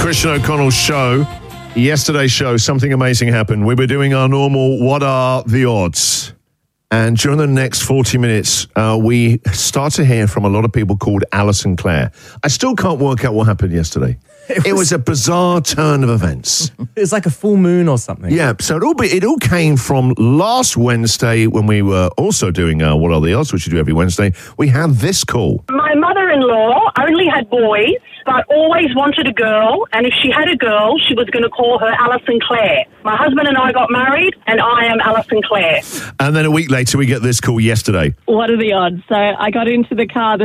Christian O'Connell show. Yesterday's show, something amazing happened. We were doing our normal What Are the Odds? And during the next 40 minutes, we start to hear from a lot of people called Alison Clare. I still can't work out what happened yesterday. It was a bizarre turn of events. It was like a full moon or something. Yeah, so it all came from last Wednesday when we were also doing What Are the Odds, which we do every Wednesday. We had this call. My mother-in-law only had boys, but always wanted a girl, and if she had a girl, she was going to call her Alison Clare. My husband and I got married, and I am Alison Clare. And then a week later, we get this call yesterday. What are the odds? So I got into the car